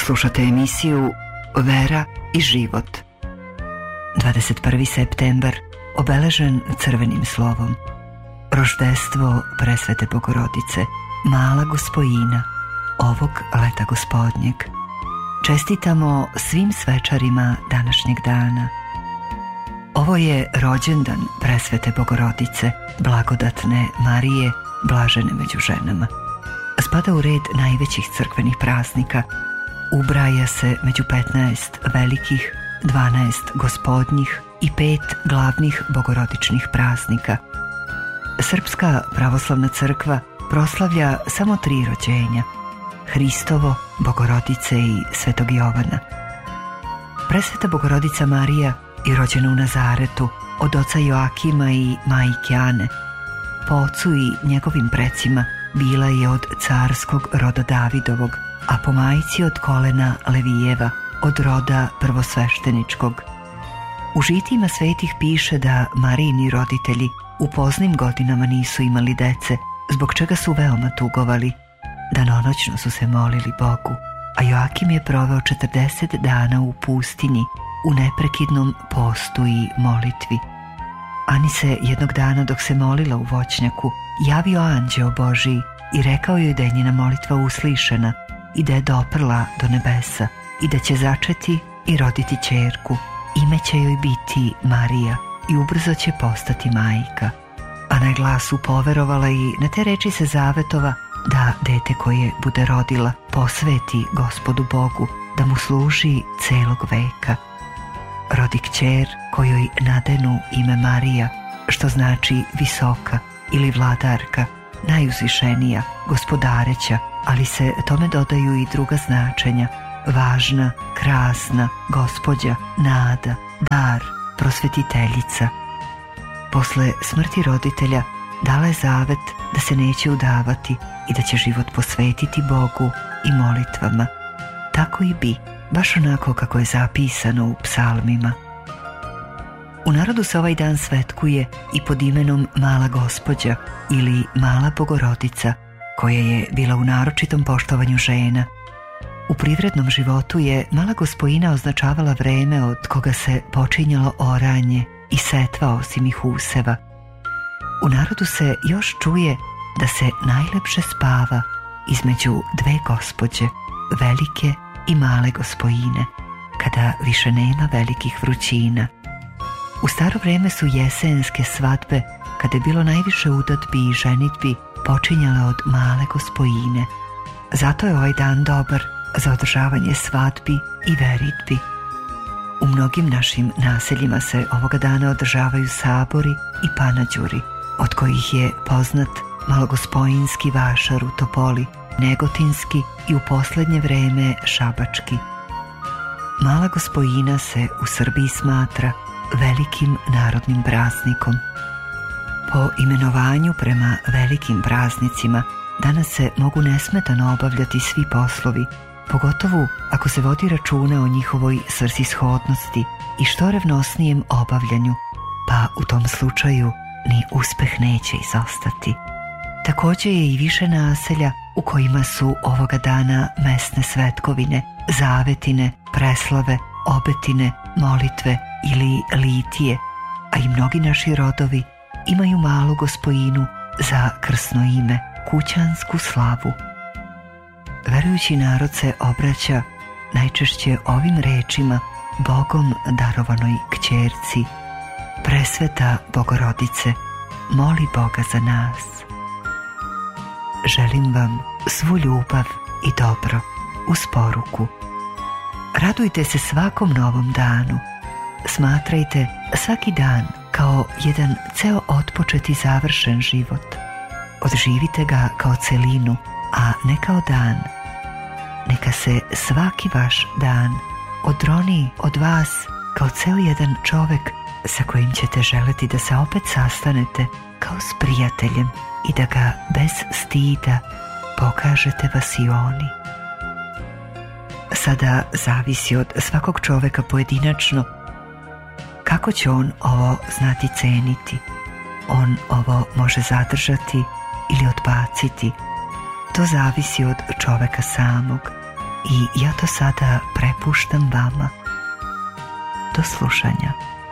Slušate emisiju Vera i život. 21. septembar obeležen crvenim slovom. Roždestvo presvete Bogorodice, mala gospojina ovog leta gospodnjeg. Čestitamo svim svečarima današnjeg dana. Ovo je rođendan presvete Bogorodice, blagodatne Marije, blažene među ženama. Spada u red najvećih crkvenih praznika. Ubraja se među 15 velikih, 12 gospodnjih i 5 glavnih bogorodičnih praznika. Srpska pravoslavna crkva proslavlja samo 3 rođenja: Hristovo, Bogorodice i Svetog Jovana. Presveta Bogorodica Marija je rođena u Nazaretu od oca Joakima i majke Ane. Po ocu i njegovim precima bila je od carskog roda Davidovog, a po majci od kolena Levijeva, od roda prvosvešteničkog. U žitijima svetih piše da Marijini roditelji u poznim godinama nisu imali dece, zbog čega su veoma tugovali. Danonoćno su se molili Bogu, a Joakim je proveo 40 dana u pustinji, u neprekidnom postu i molitvi. Ani se jednog dana, dok se molila u voćnjaku, javio anđeo Božiji i rekao joj da je njena molitva uslišena i da je doprla do nebesa i da će začeti i roditi ćerku. Ime će joj biti Marija i ubrzo će postati majka. A na glasu poverovala i na te reči se zavetova da dete koje bude rodila posveti Gospodu Bogu, da mu služi celog veka. Rodi kćer kojoj nadenu ime Marija, što znači visoka ili vladarka, najuzvišenija, gospodareća, ali se tome dodaju i druga značenja: važna, krasna, gospođa, nada, dar, prosvetiteljica. Posle smrti roditelja dala je zavet da se neće udavati i da će život posvetiti Bogu i molitvama. Tako i bi, baš onako kako je zapisano u psalmima. U narodu se ovaj dan svetkuje i pod imenom Mala gospođa ili Mala Bogorodica, koja je bila u naročitom poštovanju žena. U privrednom životu je Mala gospojina označavala vreme od koga se počinjalo oranje i setva osim ih useva. U narodu se još čuje da se najlepše spava između 2 gospođe, velike i male gospojine, kada više nema velikih vrućina. U staro vreme su jesenske svadbe, kada je bilo najviše udatbi i ženitbi, počinjale od male gospojine. Zato je ovaj dan dobar za održavanje svadbi i veritbi. U mnogim našim naseljima se ovoga dana održavaju sabori i panađuri, od kojih je poznat malogospojinski vašar u Topoli, negotinski i u poslednje vreme šabački. Mala gospojina se u Srbiji smatra velikim narodnim praznikom. Po imenovanju prema velikim praznicima danas se mogu nesmetano obavljati svi poslovi, pogotovo ako se vodi računa o njihovoj svrsishodnosti i što revnosnijem obavljanju, pa u tom slučaju ni uspeh neće izostati. Također je i više naselja u kojima su ovoga dana mesne svetkovine, zavetine, preslave, obetine, molitve ili litije, a i mnogi naši rodovi imaju malu gospojinu za krsno ime, kućansku slavu. Verujući narod se obraća najčešće ovim rečima Bogom darovanoj kćerci: presveta Bogorodice, moli Boga za nas. Želim vam svu ljubav i dobro uz poruku: radujte se svakom novom danu, smatrajte svaki dan kao jedan ceo otpočet i završen život. Odživite ga kao celinu, a ne kao dan. Neka se svaki vaš dan odroni od vas kao ceo jedan čovek sa kojim ćete želeti da se opet sastanete kao s prijateljem i da ga bez stida pokažete vasioni. Sada zavisi od svakog čoveka pojedinačno kako će on ovo znati ceniti. On ovo može zadržati ili odbaciti. To zavisi od čoveka samog. i ja to sada prepuštam vama. Do slušanja.